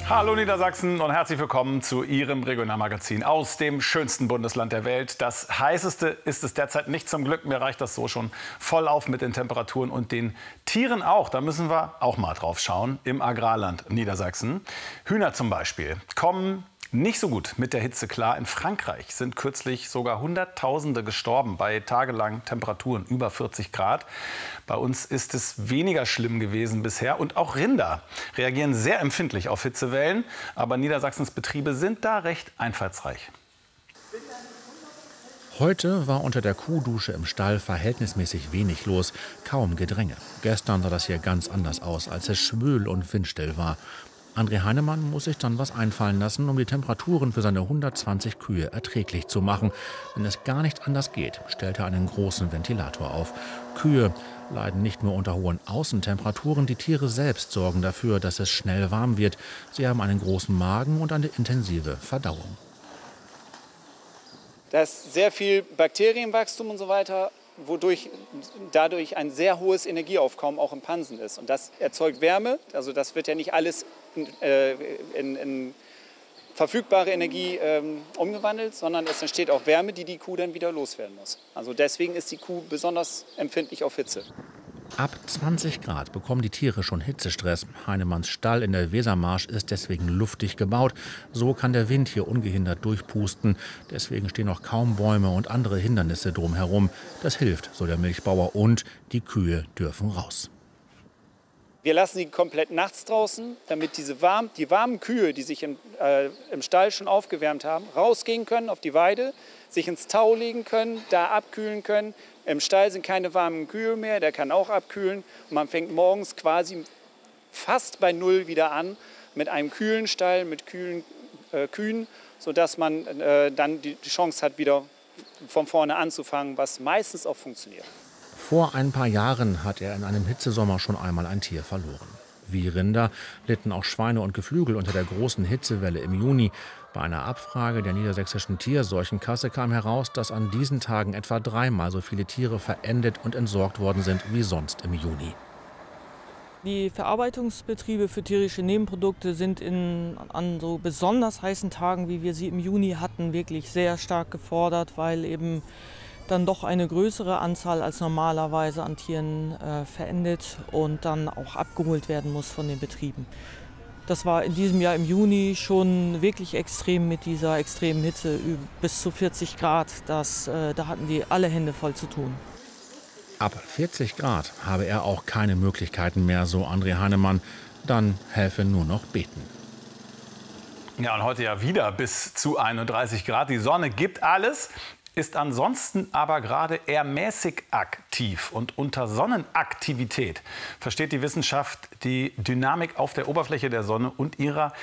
Hallo Niedersachsen und herzlich willkommen zu Ihrem Regionalmagazin aus dem schönsten Bundesland der Welt. Das heißeste ist es derzeit nicht, zum Glück. Mir reicht das so schon voll auf mit den Temperaturen und den Tieren auch. Da müssen wir auch mal drauf schauen im Agrarland Niedersachsen. Hühner zum Beispiel kommen nicht so gut mit der Hitze klar. In Frankreich sind kürzlich sogar Hunderttausende gestorben bei tagelangen Temperaturen über 40 Grad. Bei uns ist es weniger schlimm gewesen bisher. Und auch Rinder reagieren sehr empfindlich auf Hitzewellen. Aber Niedersachsens Betriebe sind da recht einfallsreich. Heute war unter der Kuhdusche im Stall verhältnismäßig wenig los, kaum Gedränge. Gestern sah das hier ganz anders aus, als es schwül und windstill war. André Heinemann muss sich dann was einfallen lassen, um die Temperaturen für seine 120 Kühe erträglich zu machen. Wenn es gar nicht anders geht, stellt er einen großen Ventilator auf. Kühe leiden nicht nur unter hohen Außentemperaturen, die Tiere selbst sorgen dafür, dass es schnell warm wird. Sie haben einen großen Magen und eine intensive Verdauung. Da ist sehr viel Bakterienwachstum und so weiter, wodurch dadurch ein sehr hohes Energieaufkommen auch im Pansen ist. Und das erzeugt Wärme, also das wird ja nicht alles in verfügbare Energie umgewandelt, sondern es entsteht auch Wärme, die die Kuh dann wieder loswerden muss. Also deswegen ist die Kuh besonders empfindlich auf Hitze. Ab 20 Grad bekommen die Tiere schon Hitzestress. Heinemanns Stall in der Wesermarsch ist deswegen luftig gebaut. So kann der Wind hier ungehindert durchpusten. Deswegen stehen noch kaum Bäume und andere Hindernisse drumherum. Das hilft, so der Milchbauer, und die Kühe dürfen raus. Wir lassen sie komplett nachts draußen, damit die warmen Kühe, die sich im Stall schon aufgewärmt haben, rausgehen können auf die Weide, sich ins Tau legen können, da abkühlen können. Im Stall sind keine warmen Kühe mehr, der kann auch abkühlen. Und man fängt morgens quasi fast bei Null wieder an mit einem kühlen Stall, mit kühlen Kühen, sodass man dann die Chance hat, wieder von vorne anzufangen, was meistens auch funktioniert. Vor ein paar Jahren hat er in einem Hitzesommer schon einmal ein Tier verloren. Wie Rinder litten auch Schweine und Geflügel unter der großen Hitzewelle im Juni. Bei einer Abfrage der Niedersächsischen Tierseuchenkasse kam heraus, dass an diesen Tagen etwa dreimal so viele Tiere verendet und entsorgt worden sind wie sonst im Juni. Die Verarbeitungsbetriebe für tierische Nebenprodukte sind an so besonders heißen Tagen, wie wir sie im Juni hatten, wirklich sehr stark gefordert, weil eben dann doch eine größere Anzahl als normalerweise an Tieren verendet und dann auch abgeholt werden muss von den Betrieben. Das war in diesem Jahr im Juni schon wirklich extrem mit dieser extremen Hitze, bis zu 40 Grad. Da hatten die alle Hände voll zu tun. Ab 40 Grad habe er auch keine Möglichkeiten mehr, so André Heinemann. Dann helfe nur noch beten. Ja, und heute ja wieder bis zu 31 Grad. Die Sonne gibt alles, ist ansonsten aber gerade eher mäßig aktiv. Und unter Sonnenaktivität versteht die Wissenschaft die Dynamik auf der Oberfläche der Sonne und ihrer